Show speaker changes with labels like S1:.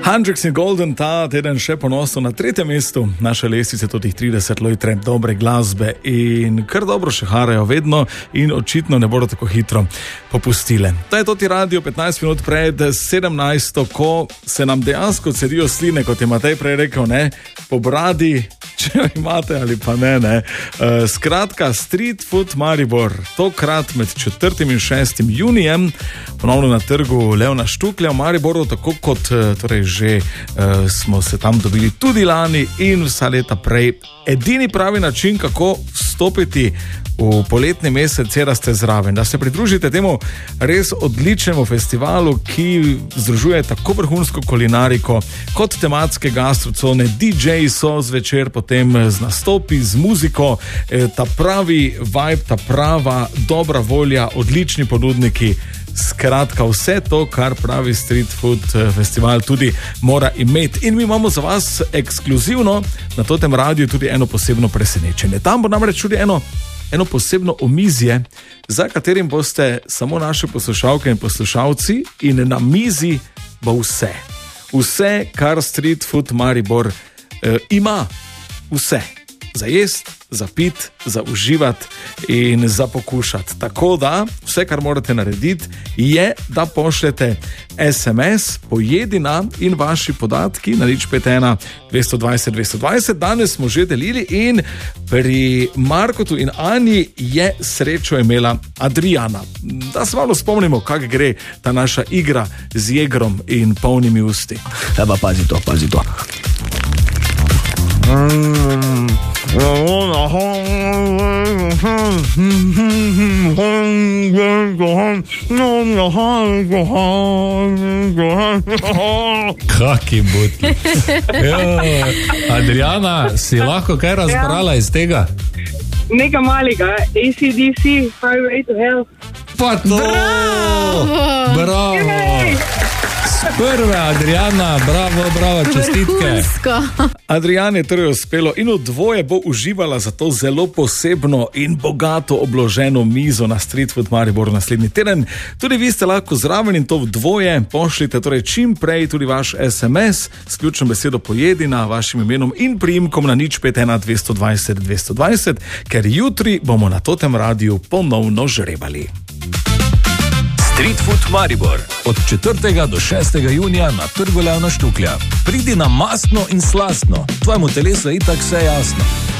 S1: Hendrix in Golden ta teden še ponosno na 3. mestu naše lestvice, tudi 30 lojtre dobre glasbe in kar dobro še harajo vedno in očitno ne bodo tako hitro popustile. To je Toti radio 15 minut pred 17, ko se nam dejansko cedijo sline, kot je Matej prej rekel, ne, po bradi, če jo imate ali pa ne. Skratka, Street Food Maribor, tokrat med 4. in 6. junijem, ponovno na trgu Leona Štuklja v Mariboru, tako kot torej že smo se tam dobili tudi lani in vsa leta prej. Edini pravi način, kako vstopiti v poletni mesec, je, da ste zraven, da se pridružite temu res odličnemu festivalu, ki združuje tako vrhunsko kulinariko kot tematske gastrocone, DJ-ji so zvečer potem z nastopi, z muziko, ta pravi vibe, ta prava dobra volja, odlični ponudniki. Skratka, vse to, kar pravi Street Food Festival tudi mora imeti. In mi imamo za vas ekskluzivno na Totem radiju tudi eno posebno presenečenje. Tam bo namreč tudi eno posebno omizje, za katerim boste samo naše poslušalke in poslušalci, in na mizi bo vse. Vse, kar Street Food Maribor ima. Vse. Za jest, za pit, za uživati in za pokušati. Tako da, vse, kar morate narediti, je, da pošljete SMS pojedina in vaši podatki na 051 220 220. Danes smo že delili in pri Markotu in Ani je srečo imela Adriana. Da se malo spomnimo, kako gre ta naša igra z jegrom in polnimi usti.
S2: Pa pazi to.
S3: Kaki butli. Adriana, si lahko kaj razbrala iz tega?
S4: Nekaj malega, AC/DC, Highway to Hell.
S3: Pa to! Bravo! Prve, Adriana, bravo, čestitke.
S5: Vrhunsko.
S1: Adrian je torej uspelo in v dvoje bo uživala za to zelo posebno in bogato obloženo mizo na Street Food Maribor naslednji teden. Tudi vi ste lahko zraven in to v dvoje. Pošljite torej čim prej tudi vaš SMS s ključno besedo pojedina, vašim imenom in priimkom na 051 220 220, ker jutri bomo na Totem radiju ponovno žrebali.
S6: Street Food Maribor od 4. do 6. junija na trgu Leona Štuklja. Pridi na mastno in slastno, tvojemu telesu je itak vse jasno.